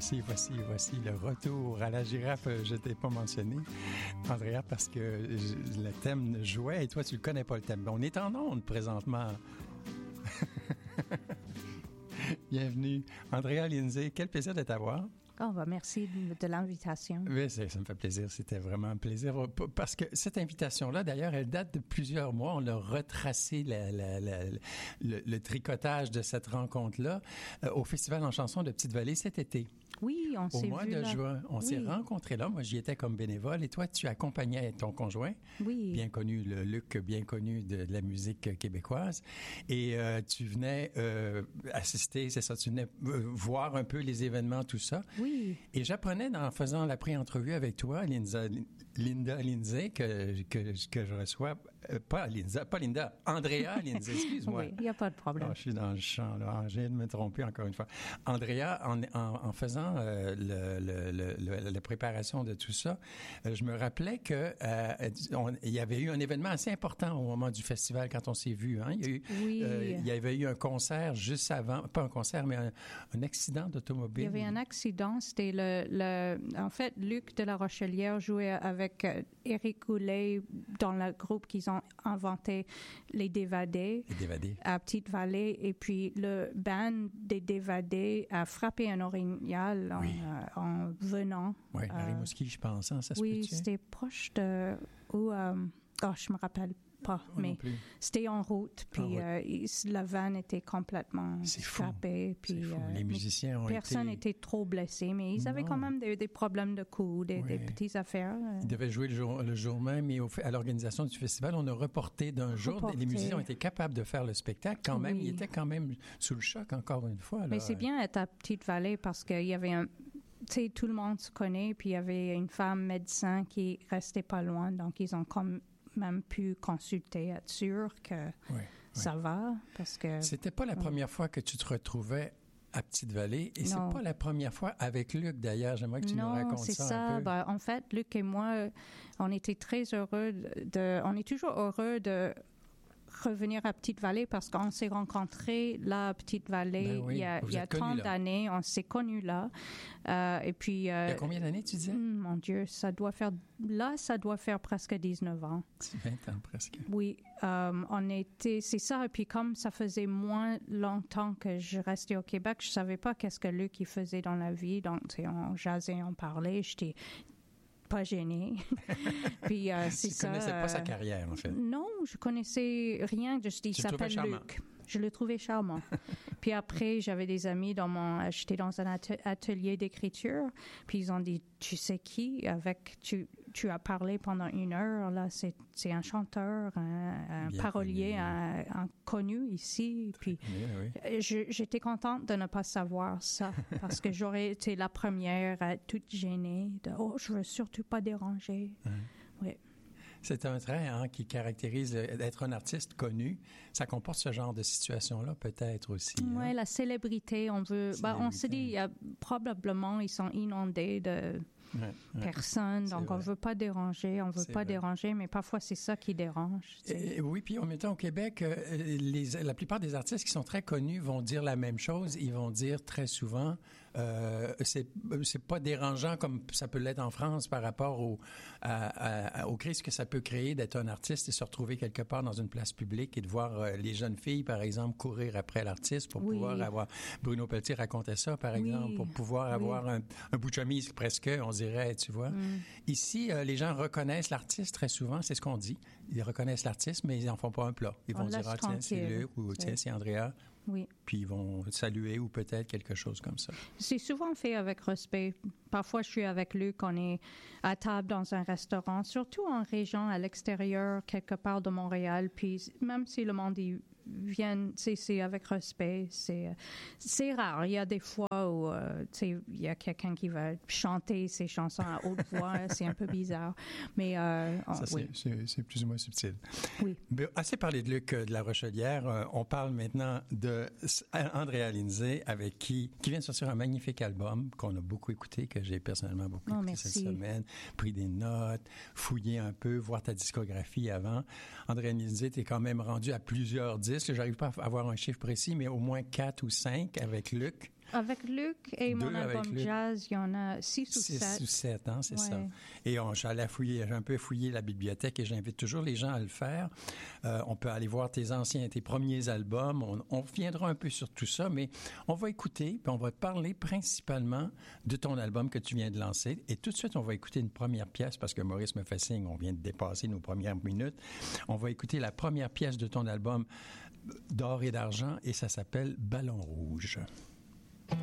Voici le retour à la girafe. Je t'ai pas mentionné, Andrea, parce que le thème jouait et toi, tu le connais pas le thème. On est en onde présentement. Bienvenue. Andrea Lindsay, quel plaisir de t'avoir. Oh, merci de l'invitation. Oui, ça me fait plaisir. C'était vraiment un plaisir. Parce que cette invitation-là, d'ailleurs, elle date de plusieurs mois. On a retracé le tricotage de cette rencontre-là au Festival en chansons de Petite-Vallée cet été. Oui, on s'est vu au mois de là. Juin. On s'est rencontrés là. Moi, j'y étais comme bénévole. Et toi, tu accompagnais ton conjoint, bien connu, le Luc, bien connu de la musique québécoise. Et tu venais assister, c'est ça, tu venais voir un peu les événements, tout ça. Oui. Et j'apprenais en faisant la pré-entrevue avec toi, Linda Lindsay, que je reçois, pas Linda, Andrea Lindsay, excuse-moi. Oui, il n'y a pas de problème. Oh, je suis dans le champ, là. J'ai de me tromper encore une fois. Andrea, en faisant la préparation de tout ça, je me rappelais que il y avait eu un événement assez important au moment du festival quand on s'est vu. Hein? Il y avait eu un concert juste avant, pas un concert, mais un accident d'automobile. Il y avait un accident. C'était en fait, Luc de la Rochelière jouait avec Éric Goulet dans le groupe qu'ils ont inventé, les Dévadés. Les Dévadés. À Petite-Vallée. Et puis, le band des Dévadés a frappé un orignal en venant. Oui, Rimouski, je pense. Hein, ça se oui, peut-tu? c'était proche de... je me rappelle pas, mais c'était en route. Puis la vanne était complètement frappée. Puis, c'est fou. Les musiciens ont personne n'était trop blessé, mais ils avaient quand même des problèmes de coups, des petites affaires. Ils devaient jouer le jour même, et à l'organisation du festival, on a reporté d'un jour. Les musiciens ont été capables de faire le spectacle quand même. Ils étaient quand même sous le choc, encore une fois. Là. Mais c'est bien être à Petite-Vallée parce qu'il y avait tu sais, tout le monde se connaît, puis il y avait une femme médecin qui restait pas loin, donc ils ont même pu consulter, être sûr que ça va, parce que... C'était pas la première fois que tu te retrouvais à Petite-Vallée, et c'est pas la première fois avec Luc, d'ailleurs. J'aimerais que tu nous racontes ça un peu. En fait, Luc et moi, on était très heureux on est toujours heureux de revenir à Petite-Vallée parce qu'on s'est rencontrés là à Petite-Vallée il y a 30 années. On s'est connus là. Et puis... il y a combien d'années, tu disais? Mon Dieu, ça doit faire presque 19 ans. C'est 20 ans presque. Oui. C'est ça. Et puis comme ça faisait moins longtemps que je restais au Québec, je savais pas qu'est-ce que Luc il faisait dans la vie. Donc, on jasait, on parlait. J'étais pas gênée. Puis c'est ça. Tu connaissais pas sa carrière, en fait. Non, je connaissais rien. Il s'appelle Luc. Je le trouvais charmant. Puis après, j'avais des amis j'étais dans un atelier d'écriture. Puis ils ont dit, tu sais qui? Tu as parlé pendant 1 heure. Là, c'est un chanteur, un parolier, un connu ici. Puis j'étais contente de ne pas savoir ça parce que j'aurais été la première à être toute gênée. Je veux surtout pas déranger. Oui. C'est un trait qui caractérise d'être un artiste connu. Ça comporte ce genre de situation-là, peut-être aussi. Oui, la célébrité, on se dit, probablement, ils sont inondés de personnes, donc on ne veut pas déranger, mais parfois c'est ça qui dérange. Oui, puis en même temps, au Québec, la plupart des artistes qui sont très connus vont dire la même chose. Ils vont dire très souvent, c'est pas dérangeant comme ça peut l'être en France par rapport au crise que ça peut créer d'être un artiste et se retrouver quelque part dans une place publique et de voir les jeunes filles, par exemple, courir après l'artiste pour pouvoir avoir... Bruno Pelletier racontait ça, par exemple, pour pouvoir avoir un bout de chemise presque, on dirait, tu vois. Ici, les gens reconnaissent l'artiste très souvent, c'est ce qu'on dit. Ils reconnaissent l'artiste, mais ils n'en font pas un plat. Ils vont dire, tiens, c'est Luc, ou tiens, c'est Andrea. Oui. Puis ils vont saluer ou peut-être quelque chose comme ça. C'est souvent fait avec respect. Parfois, je suis avec Luc, on est à table dans un restaurant, surtout en région, à l'extérieur, quelque part de Montréal. Puis même si le monde y vient, c'est avec respect. C'est rare. Il y a des fois où il y a quelqu'un qui va chanter ses chansons à haute voix. C'est un peu bizarre. Mais c'est plus ou moins subtil. Oui. Mais assez parlé de Luc de la Rochelière. On parle maintenant de Andrea Lindsay, qui vient de sortir un magnifique album qu'on a beaucoup écouté, que j'ai personnellement beaucoup écouté cette semaine, pris des notes, fouillé un peu, voir ta discographie avant. Andrea Lindsay, t'es quand même rendu à plusieurs disques. J'arrive pas à avoir un chiffre précis, mais au moins 4 ou 5 avec Luc. Avec Luc et mon album jazz, il y en a 6 ou 7. 6 ou 7, hein, c'est ça. Et j'ai un peu fouillé la bibliothèque et j'invite toujours les gens à le faire. On peut aller voir tes premiers albums. On reviendra un peu sur tout ça, mais on va écouter, puis on va parler principalement de ton album que tu viens de lancer. Et tout de suite, on va écouter une première pièce parce que Maurice me fait signe, on vient de dépasser nos premières minutes. On va écouter la première pièce de ton album d'or et d'argent et ça s'appelle Ballon rouge.